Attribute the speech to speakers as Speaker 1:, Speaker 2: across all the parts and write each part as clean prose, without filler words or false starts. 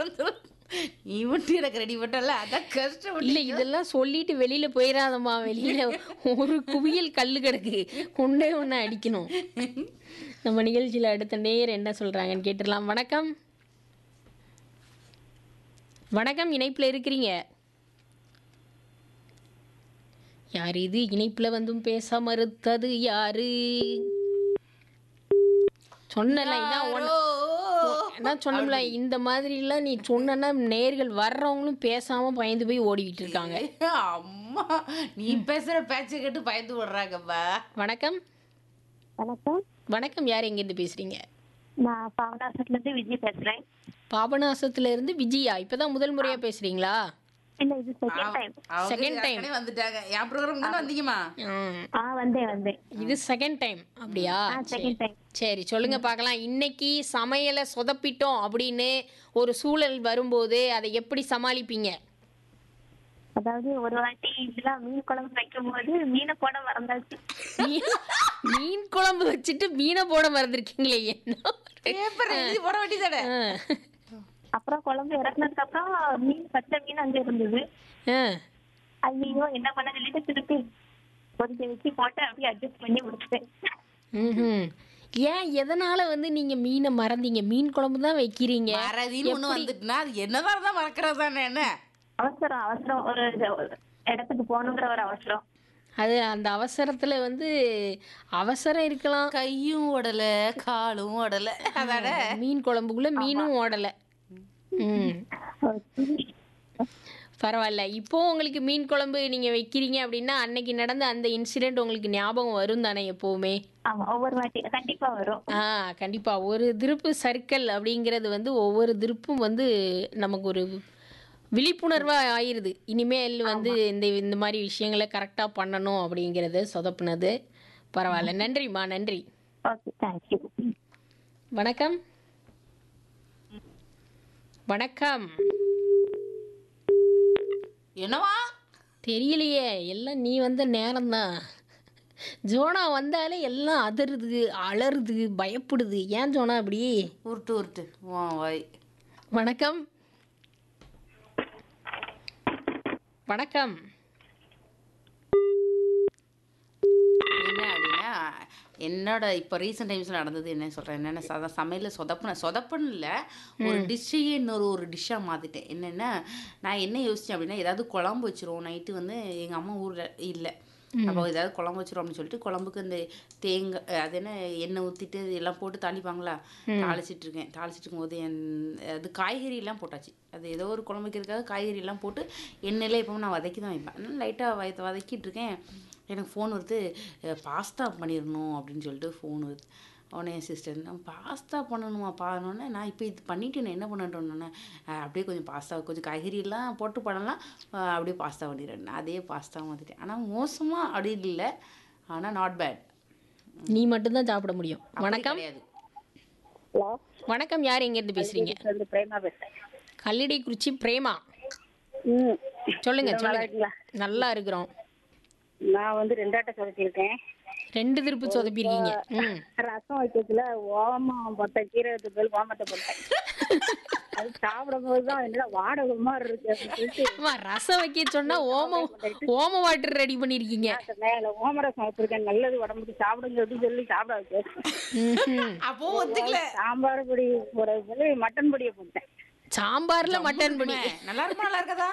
Speaker 1: மறந்துடும். நீ மட்டும் எனக்கு ரெடி பண்ணல, அதான்
Speaker 2: இல்ல
Speaker 1: கஷ்டப்பட்டு.
Speaker 2: இதெல்லாம் சொல்லிட்டு வெளியில போயிடாதம்மா. வெளியில ஒரு குவியல் கல்லு கிடக்கு, கொண்டே ஒன்று அடிக்கணும். நம்ம நிகழ்ச்சியில் அடுத்த நேயர் என்ன சொல்றாங்கன்னு கேட்டுடலாம். வணக்கம். வணக்கம், இணைப்புல இருக்கிறீங்க. யார் இது? இணைப்புல வந்தும் பேச மறுத்தது யாரு? சொன்னல இதான்
Speaker 1: யாரோ
Speaker 2: அதான் சொன்னோம்ல, இந்த மாதிரிலாம் நீ சொன்னா நேர்கள் வர்றவங்களும் பேசாம பயந்து போய் ஓடிக்கிட்டு இருக்காங்க.
Speaker 1: அம்மா, நீ பேசுற பேச்சை கேட்டு பயந்து விடுறாங்கப்பா.
Speaker 2: வணக்கம்.
Speaker 3: வணக்கம்.
Speaker 2: வணக்கம், யார் எங்கேருந்து பேசுறீங்க?
Speaker 3: நான் பாபநாசத்துல இருந்து விஜய் பேசுறேன்.
Speaker 2: பாபநாசத்துல இருந்து விஜயா? இப்பதான் முதல் முறையா பேசுறீங்களா?
Speaker 3: இல்ல, இது செகண்ட் டைம்.
Speaker 2: Second time.
Speaker 1: ஏற்கனவே வந்துட்டாங்க. என் ப்ரோக்ராம் தானே வந்தீங்கம்மா?
Speaker 3: வந்தேன்.
Speaker 2: இது செகண்ட் டைம் அப்படியா?
Speaker 3: Second time.
Speaker 2: சரி, சொல்லுங்க பார்க்கலாம். இன்னைக்கு சமையலை சொதப்பிட்டோம் அப்படின்னு ஒரு சூழல் வரும்போது அதை எப்படி சமாளிப்பீங்க?
Speaker 3: அதாவது ஒரு வாட்டி இதெல்லாம் மீன் குழம்பு வைக்கும் போது மீனை போட மறந்தாச்சு.
Speaker 2: மீன் குழம்பு வச்சுட்டு மீனை போட மறந்துருக்கீங்களே, என்ன?
Speaker 1: பேப்பர் எழுதி போட வேண்டியதானே?
Speaker 3: அப்புறம் குழம்பு இறக்குனதுக்கு அப்புறம் பச்சை மீன் அங்க இருந்தது. ஐயோ என்ன பண்ண சொல்லிட்டு திருப்பி கொதிக்க வச்சு போட்டு அப்படியே அட்ஜஸ்ட் பண்ணி முடிச்சிட்டேன்.
Speaker 2: ஏன், எதனால வந்து நீங்க மீனை மறந்தீங்க? மீன் குழம்பு தான் வைக்கிறீங்க.
Speaker 1: மறதின்னு ஒண்ணு வந்துட்டுனா அது என்னதான் இருந்தா மறக்கிறதானே? என்ன
Speaker 3: அவசரம் ஒரு இடத்துக்கு போகணுங்கிற ஒரு அவசரம்.
Speaker 2: அது அந்த அவசரத்துல வந்து அவசரம் இருக்கலாம்,
Speaker 1: கையும் ஓடல காலும் ஓடல, அதான
Speaker 2: மீன் குழம்புக்குள்ள மீனும் ஓடல. பரவாயில்ல. இப்போ உங்களுக்கு மீன் குழம்பு நீங்க வைக்கிறீங்க அப்படின்னா அன்னைக்கு நடந்த அந்த இன்சிடென்ட் உங்களுக்கு ஞாபகம் வரும் தானே எப்பவுமே?
Speaker 3: ஆமா, ஒவ்வொரு வாட்டி கண்டிப்பா வரும்.
Speaker 2: கண்டிப்பா. ஒரு திருப்பு சர்க்கிள் அப்படிங்கிறது வந்து ஒவ்வொரு திருப்பும் வந்து நமக்கு ஒரு விழிப்புணர்வா ஆயிருது. இனிமேல் வந்து இந்த மாதிரி விஷயங்களை கரெக்டா பண்ணணும் அப்படிங்கறது சொதப்புனது. பரவாயில்ல, நன்றிம்மா, நன்றி.
Speaker 3: Okay, thank you.
Speaker 2: வணக்கம். வணக்கம்.
Speaker 1: என்னவா
Speaker 2: தெரியலையே, எல்லாம் நீ வந்த நேரம்தான். ஜோனா வந்தாலே எல்லாம் அதிருது, அலறுது, பயப்படுது. ஏன் ஜோனா அப்படி?
Speaker 1: உருட்டு வாய்.
Speaker 2: வணக்கம். வணக்கம்.
Speaker 1: என்ன அப்படின்னா, என்னோட இப்போ ரீசெண்ட் டைம்ஸில் நடந்தது என்ன சொல்கிறேன், என்னென்ன சமையலில் சொதப்புன்னு இல்லை, ஒரு டிஷ்ஷையே ஒரு டிஷ்ஷாக மாற்றிட்டேன். என்னென்னா, நான் என்ன யோசித்தேன் அப்படின்னா, ஏதாவது குழம்பு வச்சிருவோம். நைட்டு வந்து எங்கள் அம்மா ஊரில் இல்லை, அப்போ ஏதாவது குழம்பு வச்சிரும் அப்படின்னு சொல்லிட்டு குழம்புக்கு இந்த தேங்காய் அது என்ன எண்ணெய் ஊற்றிட்டு எல்லாம் போட்டு தாளிப்பாங்களா, தாளிச்சிட்டு இருக்கும் போது அது காய்கறியெல்லாம் போட்டாச்சு. அது ஏதோ ஒரு குழம்பு வைக்கிறதுக்காக காய்கறியெல்லாம் போட்டு எண்ணெயில் எப்பவும் நான் வதக்கி தான் வைப்பேன். லைட்டாக வதக்கிட்டு இருக்கேன். எனக்கு ஃபோன் வருது, பாஸ்தா பண்ணிடணும் அப்படின்னு சொல்லிட்டு ஃபோன் வருது. உடனே என் சிஸ்டர், நான் பாஸ்தா பண்ணணுமா பாருன்னொன்னே, நான் இப்போ இது பண்ணிவிட்டு நான் என்ன பண்ணட்டோன்னே, அப்படியே கொஞ்சம் பாஸ்தா கொஞ்சம் காய்கறியெல்லாம் போட்டு பண்ணலாம், அப்படியே பாஸ்தா பண்ணிடுறேன். அதே பாஸ்தா மாற்றிட்டேன். ஆனால் மோசமாக அப்படி இல்லை, ஆனால் நாட் பேட்.
Speaker 2: நீ மட்டும்தான் சாப்பிட முடியும். வணக்கம்.
Speaker 1: கிடையாது.
Speaker 3: ஹலோ,
Speaker 2: வணக்கம், யார் எங்கேருந்து பேசுறீங்க?
Speaker 3: பிரேமா பேசுறேன்.
Speaker 2: கல்லிடைக்குறிச்சி பிரேமா. சொல்லுங்க. நல்லா இருக்கிறோம்.
Speaker 3: நான் வந்து 2 ஆட்டை சொதப்பிருக்கேன்.
Speaker 2: 2 திருப்பு சொதப்பிருக்கீங்க.
Speaker 3: ரசம் வைக்கிறதுல ஓமம் போட்டேன், கீரகத்துக்கு பதில் ஓமத்தை போட்டேன். அது சாப்பிடும் போதுதான் என்னடா வாடகை மாதிரி இருக்கு அப்படின்னு சொல்லிட்டு
Speaker 2: ரசம் வைக்க சொன்னா ஓம வாட்டர் ரெடி பண்ணிருக்கீங்க.
Speaker 3: ஓம ரசம் வச்சிருக்கேன், நல்லது உடம்புக்கு, சாப்பிடுங்க அப்படின்னு சொல்லி சாப்பிடாது.
Speaker 1: அப்போ ஒத்துக்கல.
Speaker 3: சாம்பார் பொடி போட சொல்லி மட்டன் பொடியை போட்டேன்.
Speaker 2: சாம்பார்ல மட்டன் பொடி
Speaker 1: நல்லா இருக்கதா?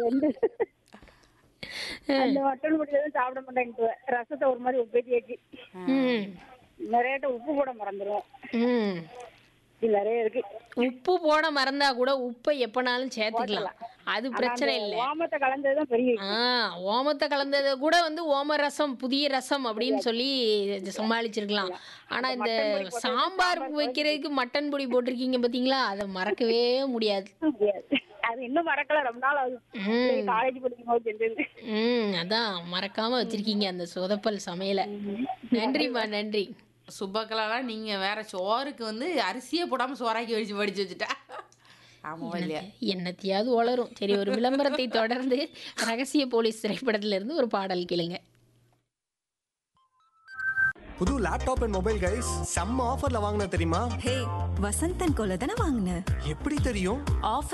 Speaker 3: அந்த மட்டன் பொடி எதுவும் சாப்பிட மாட்டேன்ட்டு ரசத்தை ஒரு மாதிரி உப்பேத்தி நிறைய உப்பு போட மறந்துடும். நிறைய இருக்கு.
Speaker 2: உப்பு போட மறந்தா கூட உப்பை எப்பனாலும் சேர்த்துக்கலாம், அது பிரச்சனை இல்லை.
Speaker 3: ஓமத்தை கலந்ததுதான் பெரிய.
Speaker 2: ஓமத்தை கலந்ததை கூட வந்து ஓம ரசம், புதிய ரசம் அப்படின்னு சொல்லி சமாளிச்சிருக்கலாம். ஆனா இந்த சாம்பார் வைக்கிறதுக்கு மட்டன் பொடி போட்டிருக்கீங்க பாத்தீங்களா, அதை மறக்கவே முடியாது.
Speaker 3: அது இன்னும் மறக்கல, ரொம்ப நாள் ஆகுது. காலேஜ் படிக்கும் போது செஞ்சது.
Speaker 2: அதான் மறக்காம வச்சிருக்கீங்க அந்த சொதப்பல் சமையல. நன்றிமா, நன்றி.
Speaker 1: சுபக்கலாலாம் நீங்கள் வேற சோறுக்கு வந்து அரிசியே போடாமல் சோறாக்கி வடிச்சு வச்சுட்டா. ஆமாம் இல்லையா?
Speaker 2: என்னத்தையாவது வளரும். சரி, ஒரு விளம்பரத்தை தொடர்ந்து ரகசிய போலீஸ் திரைப்படத்துல இருந்து ஒரு பாடல் கேளுங்க.
Speaker 4: புது லேப்டாப் அண்ட் மொபைல் கைஸ் செம்ம ஆஃபர்ல வாங்கின தெரியுமா?
Speaker 5: ஹே, வசந்தன் கோல தான வாங்குன?
Speaker 4: எப்படி தெரியும்?
Speaker 5: ஆஃபர்